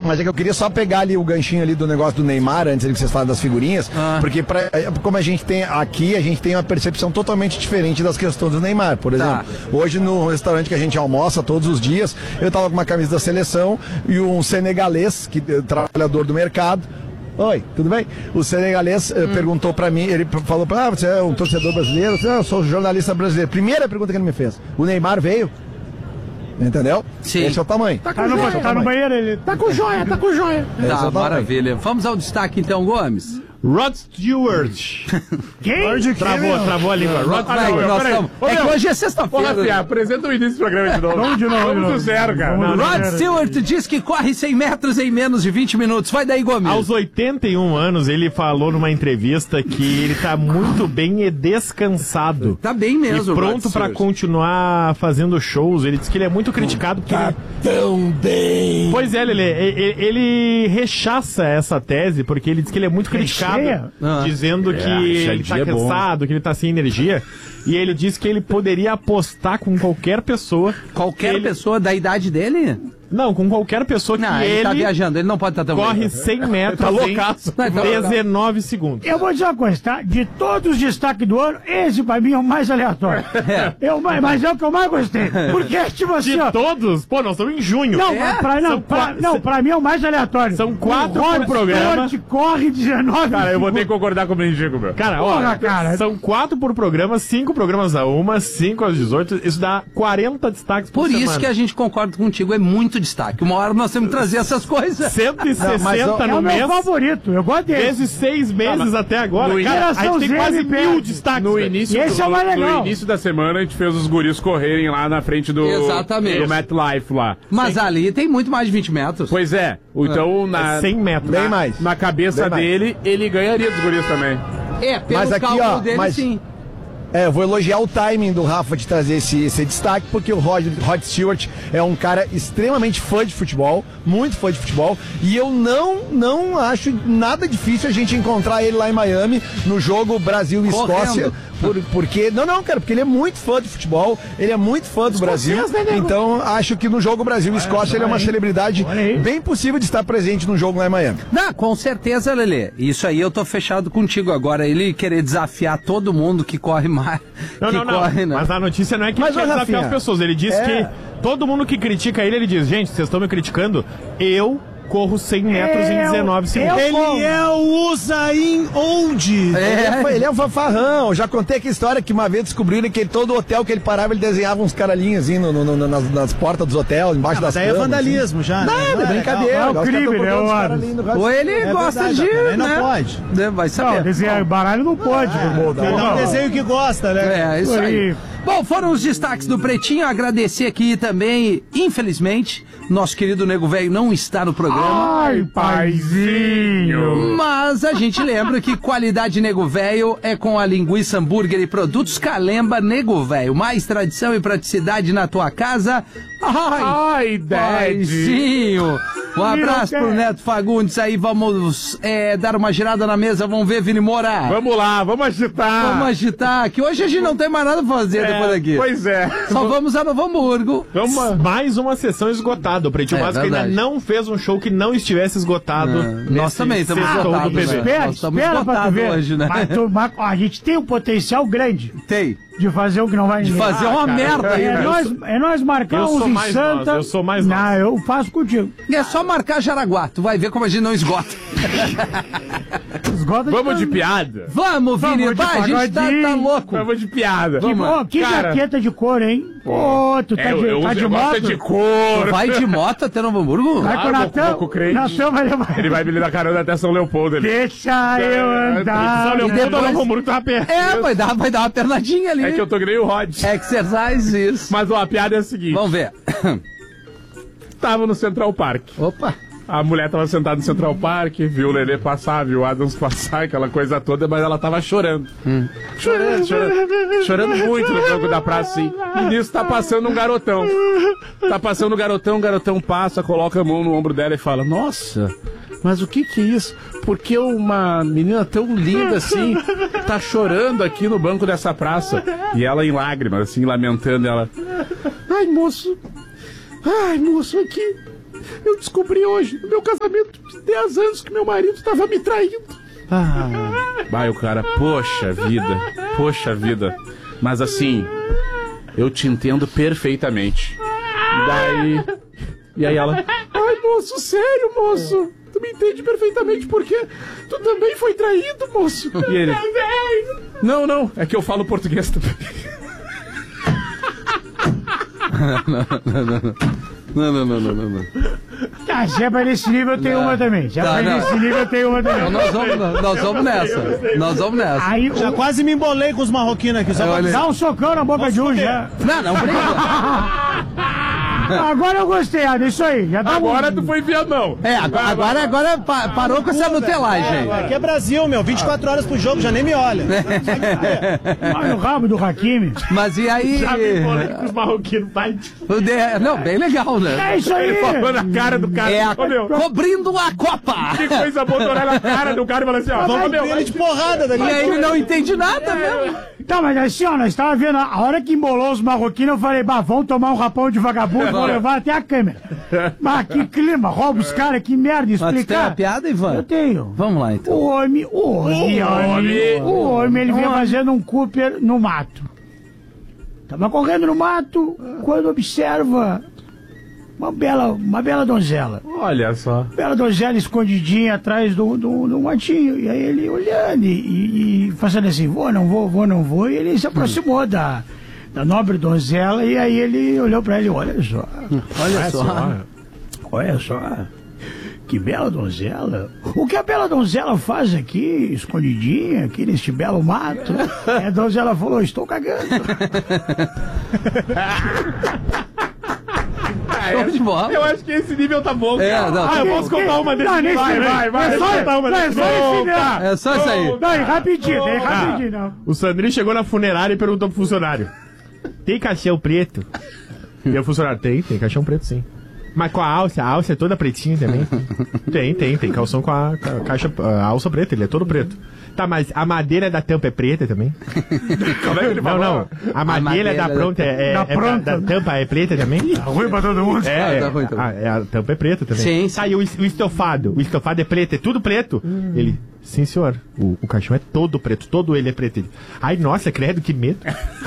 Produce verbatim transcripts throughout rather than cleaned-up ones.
Mas é que eu queria só pegar ali o ganchinho ali do negócio do Neymar, antes de vocês falarem das figurinhas, ah. porque pra, como a gente tem aqui, a gente tem uma percepção totalmente diferente das questões do Neymar. Por exemplo, tá. hoje no restaurante que a gente almoça todos os dias, eu tava com uma camisa da seleção e um senegalês, que, trabalhador do mercado. Oi, tudo bem? O senegalês hum. perguntou pra mim, ele falou pra ah, você é um torcedor brasileiro? Eu disse, ah, eu sou jornalista brasileiro. Primeira pergunta que ele me fez, o Neymar veio? Entendeu? Sim. Esse é o tamanho. Tá, tá, no, joia, tá no banheiro, ele tá com joia, tá com joia. Tá, é maravilha. Vamos ao destaque então, Gomes. Rod Stewart. Quem? Travou, travou a língua. Rod Stewart. É que hoje é sexta-feira. Apresenta o início do programa de novo. Vamos de novo. Vamos do zero, cara. Não, Rod Stewart diz que corre cem metros em menos de vinte minutos. Vai daí, Gomes. Aos oitenta e um anos, ele falou numa entrevista que ele tá muito bem e descansado. Tá bem mesmo, e pronto pra continuar fazendo shows. Ele diz que ele é muito criticado porque tá ele... tão bem. Pois é, Lelê, ele, ele rechaça essa tese porque ele diz que ele é muito criticado. Ah. Dizendo que é, ele tá cansado, bom. que ele tá sem energia. E ele disse que ele poderia apostar com qualquer pessoa. Qualquer ele... pessoa da idade dele? Não, com qualquer pessoa que não, ele... ele tá viajando, ele não pode estar tão corre bem. cem metros tá loucaço, em dezenove segundos. Eu vou dizer uma coisa, tá? De todos os destaques do ano, esse pra mim é o mais aleatório. É. Eu, mas é o que eu mais gostei. Porque, tipo assim, de ó... todos? Pô, nós estamos em junho. Não, é? pra, não, pra, quatro... não, pra mim é o mais aleatório. São quatro por programa. Corre dezenove. Cara, eu vou ter que concordar com o Mendigo, meu. Cara, Porra, ó, cara. São quatro por programa, cinco programas a uma, cinco às dezoito. Isso dá quarenta destaques por, por semana. Por isso que a gente concorda contigo, é muito destaque. Uma hora nós temos que trazer essas coisas. cento e sessenta não, no mês. É o meu favorito, eu gosto dele. Vezes seis meses ah, até agora. No cara, a gente tem quase mil destaques. No início, e esse do, é o mais legal. no início da semana, a gente fez os guris correrem lá na frente do, Exatamente. do MetLife lá. Mas Sim. ali tem muito mais de vinte metros. Pois é. Então, é. na, É cem metros. Na, Bem mais. na cabeça Bem dele, mais. ele ganharia dos guris também. É, pelo mas aqui, cálculo ó, dele, mas... sim. É, eu vou elogiar o timing do Rafa de trazer esse, esse destaque, porque o Rod, Rod Stewart é um cara extremamente fã de futebol, muito fã de futebol, e eu não, não acho nada difícil a gente encontrar ele lá em Miami, no jogo Brasil e Escócia, por, porque, não, não, cara, porque ele é muito fã de futebol, ele é muito fã do Brasil, então acho que no jogo Brasil e Escócia ele é uma celebridade bem possível de estar presente no jogo lá em Miami. Não, com certeza, Lelê, isso aí eu tô fechado contigo agora, ele querer desafiar todo mundo que corre mais. Não, não, não. Corre, né? Mas a notícia não é que Mas, ele quer Rafinha, desafiar as pessoas. Ele diz é... que todo mundo que critica ele, ele diz, gente, vocês estão me criticando, eu corro cem metros eu, em dezenove segundos. Ele é o Usain onde? É. Ele, é, ele é um fanfarrão. Já contei aqui a história que uma vez descobriram que todo hotel que ele parava, ele desenhava uns caralhinhos assim, no, no, no, nas, nas portas dos hotéis, embaixo das camas. Daí é vandalismo assim. já. Não, né? é brincadeira. É o crime, né? Ou ele é gosta verdade, de. Cara, né? não pode. Vai saber. Não, desenhar baralho não pode. É, não, não, não, um desenho que gosta, né? É, isso aí. Bom, foram os destaques do Pretinho. Agradecer aqui também, infelizmente, nosso querido Nego Velho não está no programa. Ai, paizinho! Mas a gente lembra que qualidade Nego Velho é com a linguiça hambúrguer e produtos Calemba Nego Velho. Mais tradição e praticidade na tua casa. Ai, Ai, paizinho! Um abraço pro Neto Fagundes aí. Vamos é, dar uma girada na mesa. Vamos ver, Vini Moura. Vamos lá, vamos agitar. Vamos agitar, que hoje a gente não tem mais nada pra fazer é, depois daqui. Pois é. Só vamos a Novo Hamburgo. Vamos... Mais uma sessão esgotada. O Pretinho é, Básico ainda não fez um show que não estivesse esgotado. É, nós também estamos esgotados. Né? Espera, nós estamos espera pra tu ver. Hoje, né? Mas, tu, mas a gente tem um potencial grande. Tem. De fazer o que não vai De fazer ah, uma cara, merda aí. É nós, é nós marcarmos em Santa. Nós, eu sou mais Não, nós. eu faço contigo. É só marcar Jaraguá. Tu vai ver como a gente não esgota. Esgota Vamos de, de piada? Vamos, Vini. Vamos Vai, a gente tá, tá louco. Vamos de piada. Que, bom, que cara. jaqueta de cor, hein? Pô, tu tá é, de, eu, tá eu de moto? de cor. Vai de moto até Novo Hamburgo? Vai com o Natan. Natan vai levar. Ele vai me dar carona até São Leopoldo. Ele. Deixa eu andar. São Leopoldo ou Novo Hamburgo tá perto. É, vai dar, vai dar uma pernadinha ali. É que eu tô que nem o Rod. Exercise isso. Mas ó, a piada é a seguinte. Vamos ver. Tava no Central Park. Opa. A mulher tava sentada no Central Park, viu o Lelê passar, viu o Adams passar, aquela coisa toda, mas ela tava chorando. Hum. Chorando, chorando. Chorando muito no banco da praça, assim. E nisso tá passando um garotão. Tá passando um garotão, o garotão passa, coloca a mão no ombro dela e fala, nossa, mas o que que é isso? Por que uma menina tão linda assim tá chorando aqui no banco dessa praça? E ela em lágrimas, assim, lamentando, ela... Ai, moço... Ai, moço, aqui... Eu descobri hoje, no meu casamento de dez anos, que meu marido estava me traindo. Ah. Vai, o cara, poxa vida, poxa vida. Mas assim, eu te entendo perfeitamente. E daí... E aí ela... Ai, moço, sério, moço? Tu me entende perfeitamente porque tu também foi traído, moço. E ele... Não, não, é que eu falo português também. Não, não, não, não. Não, não, não, não, não, não. Tá, se é pra nesse nível eu tenho não. uma também. Se é tá, pra não. nesse nível eu tenho uma também. Então nós vamos, nós vamos nessa. Nós vamos nessa. Aí, já o... quase me embolei com os marroquinos aqui. Só pra... Dá um socão na boca Posso de um já. Não, não, brinca. Agora eu gostei, Ada, isso aí. Já tá agora bom. tu foi viadão. É, agora, agora, agora pa, parou com essa nutelagem. Aqui é Brasil, meu. vinte e quatro horas pro jogo, já nem me olha. Olha o rabo do Hakimi. Mas e aí? Já me embolei com os marroquinos, pai. Não, bem legal, né? É isso aí. Ele falou na cara do cara. É a... Cobrindo a Copa. Que coisa boa olhar na cara do cara e falar assim, ó. Vamos ver ele de porrada daqui. E aí ele não entende nada mesmo. Tá, mas assim, ó, nós tava vendo, a hora que embolou os marroquinos, eu falei, bah, vamos tomar um rapão de vagabundo, vou levar até a câmera. Mas que clima, rouba os caras, que merda, explicar. Mas tu tem uma piada, Ivan? Eu tenho. Vamos lá, então. O homem, o homem, o homem, o homem, ele vinha fazendo um Cooper no mato. Tava correndo no mato, quando observa uma bela, uma bela donzela. Olha só. Bela donzela escondidinha atrás do, do, do matinho. E aí ele olhando e, e, e fazendo assim, vou, não vou, vou, não vou. E ele se aproximou hum. da, da nobre donzela e aí ele olhou pra ele, olha só. Olha, olha só. só. Olha só. Que bela donzela. O que a bela donzela faz aqui, escondidinha, aqui neste belo mato? E a donzela falou, estou cagando. Show de bola. Eu acho que esse nível tá bom. É, não, ah, eu que, posso contar que, uma desse não, nível. Vai, vai, vai. É só contar uma desse nível. É só isso aí. Não, é rapidinho, é rapidinho, não. O Sandrinho chegou na funerária e perguntou pro funcionário: tem caixão preto? E o funcionário: tem, tem caixão preto sim. Mas com a alça, a alça é toda pretinha também? Tem, tem, tem calção com a, a caixa, a alça preta, ele é todo preto. Tá, mas a madeira da tampa é preta também? Como é que ele falou? Não, não. A, a madeira, madeira da pronta é, é, da, é pronta. da, da tampa é preta também? Tá ruim pra todo mundo. É, ah, tá ruim, tá a, a, a tampa é preta também. Sim. Tá, e o, o estofado? O estofado é preto, é tudo preto? Hum. Ele, sim senhor, o, o caixão é todo preto, todo ele é preto. Ele, ai, nossa, credo, que medo.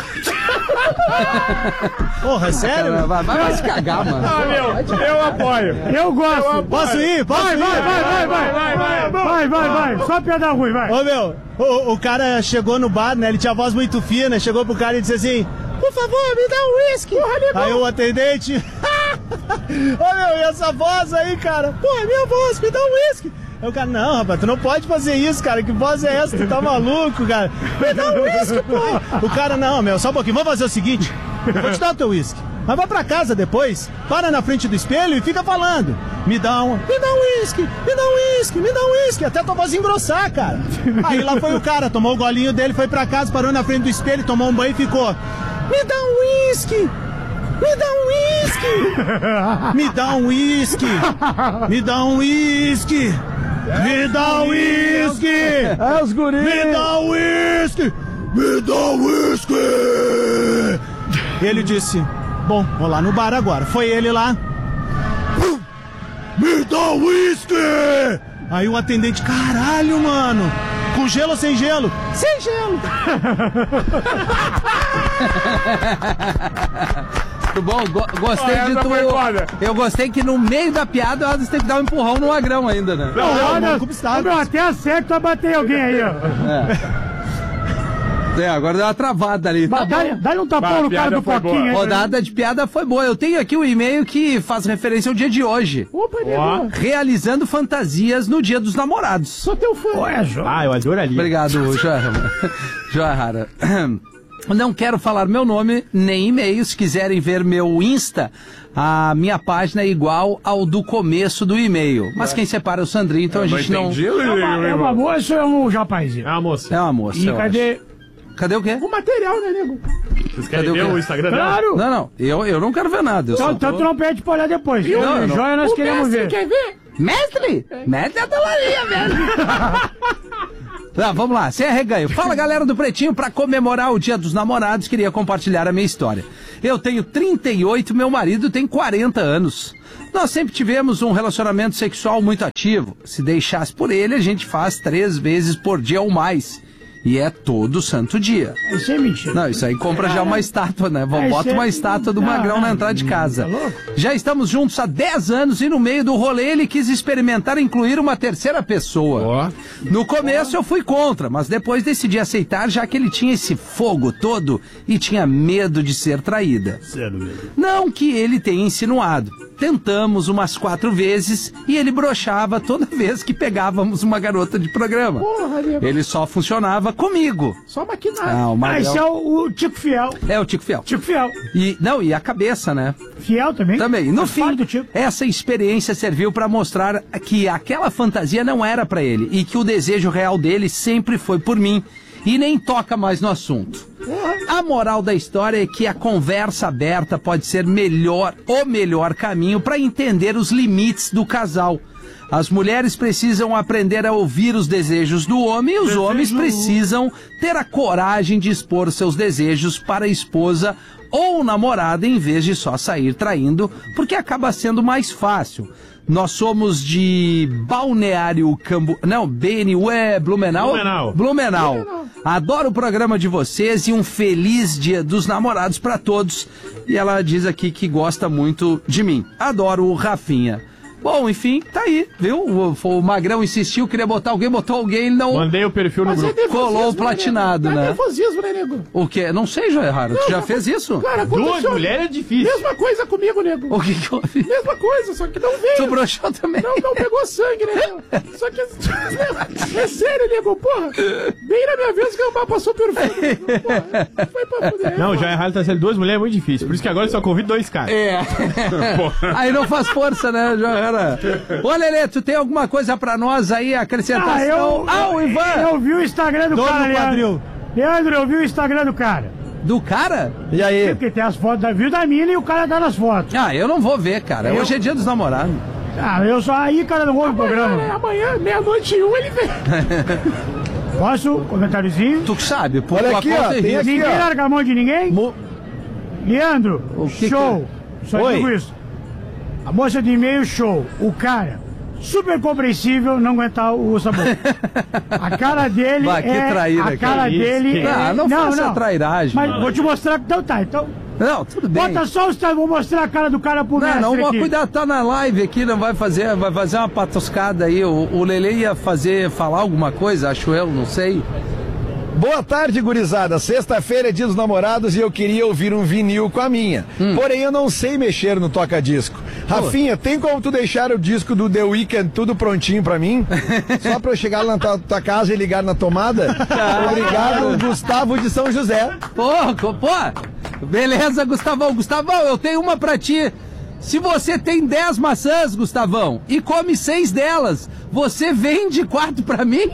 Porra, é sério? Vai, vai, vai se cagar, mano. Ah, meu, eu apoio. Eu gosto. Eu apoio. Posso ir? Posso vai, ir? Vai, vai, vai, vai, vai, vai, vai, vai, vai. Só piada ruim, vai. Ô, meu, o, o cara chegou no bar, né? Ele tinha a voz muito fina, chegou pro cara e disse assim: por favor, me dá um uísque. Aí o atendente: ô, meu, e essa voz aí, cara? Pô, é minha voz, me dá um uísque. Aí o cara: não, rapaz, tu não pode fazer isso, cara. Que voz é essa? Tu tá maluco, cara? Me dá um uísque, pô. O cara: não, meu, só um pouquinho. Vamos fazer o seguinte: eu vou te dar o teu uísque, mas vai pra casa depois, para na frente do espelho e fica falando: me dá um, me dá um uísque, me dá um uísque, me dá um uísque, até tua voz engrossar, cara. Aí lá foi o cara, tomou o golinho dele, foi pra casa, parou na frente do espelho, tomou um banho e ficou: me dá um uísque, me dá um uísque, me dá um uísque, me dá um uísque, me dá um uísque, é os guris, me dá um uísque, me dá um uísque. Ele disse: bom, vou lá no bar agora. Foi ele lá: me dá um uísque! Aí o atendente: caralho, mano, com gelo ou sem gelo? Sem gelo! Muito bom, go gostei oh, de tu. Eu gostei que no meio da piada o Adams tem que dar um empurrão no agrão ainda, né? Não, não, não, não, não, até acerto a bater alguém aí, ó. É. É, agora deu uma travada ali. Tá dá-lhe dá um tapão bah, no cara do Foquinha. A rodada de piada foi boa. Eu tenho aqui um e-mail que faz referência ao dia de hoje. Opa, oh. Realizando fantasias no Dia dos Namorados. Sou teu fã. Ué, ah, eu adoraria. Obrigado, Joia Rara. Não quero falar meu nome, nem e-mail. Se quiserem ver meu Insta, a minha página é igual ao do começo do e-mail. Mas quem separa é o Sandrinho, então eu a gente não... não... É uma, é uma moça ou é um rapazinho? É uma moça. É uma moça. E cadê... Acho. Cadê o quê? O material, né, nego? Vocês querem ver o Instagram dela? Claro! Não, não. Eu, eu não quero ver nada. Eu então, então tô... tu não pede pra olhar depois. Eu não, e o Joia nós o queremos ver. quer ver? Mestre? É. Mestre é a dolaria, velho. Tá, vamos lá, sem arreganho. Fala, galera do Pretinho, pra comemorar o Dia dos Namorados, queria compartilhar a minha história. Eu tenho trinta e oito, meu marido tem quarenta anos. Nós sempre tivemos um relacionamento sexual muito ativo. Se deixasse por ele, a gente faz três vezes por dia ou mais. E é todo santo dia. Isso é mentira. Não, isso aí compra já uma estátua, né? Vamos, bota uma estátua do Magrão na entrada de casa. Já estamos juntos há dez anos e no meio do rolê ele quis experimentar incluir uma terceira pessoa. No começo eu fui contra, mas depois decidi aceitar, já que ele tinha esse fogo todo e tinha medo de ser traída. Não que ele tenha insinuado. Tentamos umas quatro vezes e ele broxava toda vez que pegávamos uma garota de programa. Porra, ele só funcionava comigo. Só maquinário. Ah, o Magrão... ah, esse é o, o Tico Fiel. É o Tico Fiel. Tico Fiel. E, não, e a cabeça, né? Fiel também? Também. No fim, essa experiência serviu para mostrar que aquela fantasia não era para ele e que o desejo real dele sempre foi por mim. E nem toca mais no assunto. A moral da história é que a conversa aberta pode ser melhor, o melhor caminho para entender os limites do casal. As mulheres precisam aprender a ouvir os desejos do homem e os Desejo. homens precisam ter a coragem de expor seus desejos para a esposa ou namorada em vez de só sair traindo, porque acaba sendo mais fácil. Nós somos de Balneário Cambu... Não, B N U é Blumenau? Blumenau. Blumenau. Blumenau. Adoro o programa de vocês e um feliz dia dos namorados para todos. E ela diz aqui que gosta muito de mim. Adoro o Rafinha. Bom, enfim, tá aí, viu? O, o Magrão insistiu, queria botar alguém, botou alguém, ele não... Mandei o perfil no grupo. É colou o platinado, né? É nervosismo, né, nego? O quê? Não sei, Joia Rara, tu já fez isso? Cara, duas mulheres é difícil. Mesma coisa comigo, nego. O que que eu fiz? Mesma coisa, só que não veio. Tu broxou também? Não, não pegou sangue, né, nego? Só que... É sério, nego, porra. Bem na minha vez que o passou pelo perfil. Porra, foi pra poder. Não, Joia Rara tá sendo duas mulheres é muito difícil. Por isso que agora eu só convido dois caras. É. Aí não faz força, né, Joia Rara? Ô, Lelê, tu tem alguma coisa pra nós aí, acrescentar? Ah, eu, ah o Ivan! Eu vi o Instagram do Dono cara, Leandro. Leandro, eu vi o Instagram do cara. Do cara? E aí? Porque tem as fotos da viu da mina e o cara tá nas fotos. Ah, eu não vou ver, cara. Eu... Hoje é dia dos namorados. Ah, eu só aí, cara, não ouve o programa. Né, amanhã, meia-noite e um, ele vem. Posso? Comentáriozinho? Tu que sabe, pô. Olha aqui, ó, tem aqui, ninguém ó. larga a mão de ninguém? Mo... Leandro, o que show. Que... Só digo isso. A moça de e-mail, show. O cara, super compreensível, não aguentar o sabor. A cara dele bah, que é... traíra, a cara que dele isso, é... Ah, não, não faça não. trairagem. Mas não. vou te mostrar... Então tá, então... Não, tudo bem. Bota só os... Vou mostrar a cara do cara pro mestre Não, não, aqui. cuidado, tá na live aqui, não vai fazer, vai fazer uma patuscada aí. O, o Lelê ia fazer, falar alguma coisa, acho eu, não sei. Boa tarde, gurizada. Sexta-feira é dia dos namorados e eu queria ouvir um vinil com a minha. Hum. Porém, eu não sei mexer no toca-disco. Rafinha, tem como tu deixar o disco do The Weeknd tudo prontinho pra mim? Só pra eu chegar lá na tua, tua casa e ligar na tomada? Obrigado, Gustavo de São José. Pô, pô, beleza, Gustavão. Gustavão, eu tenho uma pra ti. Se você tem dez maçãs, Gustavão, e come seis delas, você vende quatro pra mim?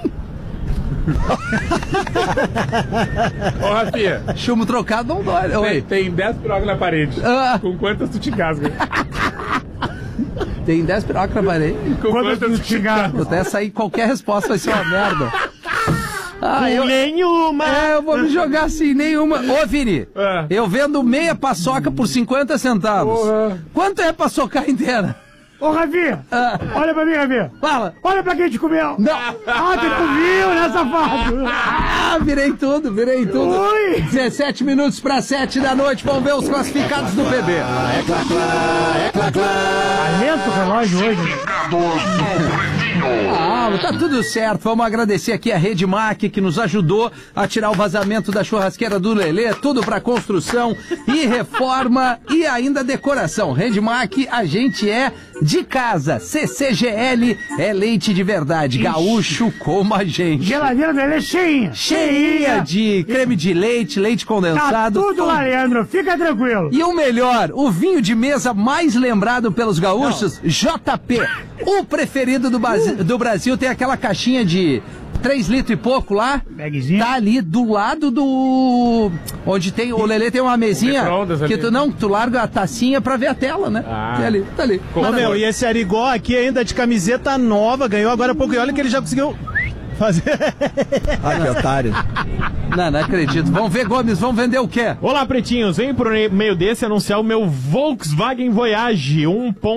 Ô, Rafinha. Chumbo trocado não dói. Tem, tem dez pirocas na parede. Ah. Com quantas tu te engasga? Tem dez pirocas na parede. Com quantas, quantas tu te engasga? Até sair qualquer resposta vai ser uma merda. Ah, eu, nenhuma! É, eu vou me jogar assim, nenhuma. Ô, Vini, é. eu vendo meia paçoca por cinquenta centavos. Porra. Quanto é paçoca inteira? Ô, Rafinha, ah. olha pra mim, Rafinha. Fala. Olha pra quem te comeu. Não. Ah, tu comiu, né, safado? Ah, virei tudo, virei tudo. Oi. dezessete minutos pra sete da noite, vamos ver os classificados do P B. Ah, é clá, clá, é clá, clá. Alento o relógio hoje. Ah, tá tudo certo. Vamos agradecer aqui a Redmac, que nos ajudou a tirar o vazamento da churrasqueira do Lelê. Tudo pra construção e reforma e ainda decoração. Redmac, a gente é de casa. C C G L é leite de verdade. Gaúcho como a gente. Geladeira do Lelê cheinha. Cheinha de creme de leite, leite condensado. Tá tudo lá, Leandro. Fica tranquilo. E o melhor, o vinho de mesa mais lembrado pelos gaúchos, Não. J P. O preferido do, Brasil, uh. do Brasil tem aquela caixinha de três litros e pouco lá. Bagzinho. Tá ali do lado do... Onde tem... O Lelê tem uma mesinha que tu não, tu larga a tacinha pra ver a tela, né? Ah. Tá ali, tá ali. Ô, meu, e esse Arigó aqui ainda de camiseta nova, ganhou agora há pouco. E olha que ele já conseguiu fazer... Ah, que otário. Não, não acredito. Vamos ver, Gomes, vamos vender o quê? Olá, pretinhos. Vem por meio desse anunciar o meu Volkswagen Voyage um ponto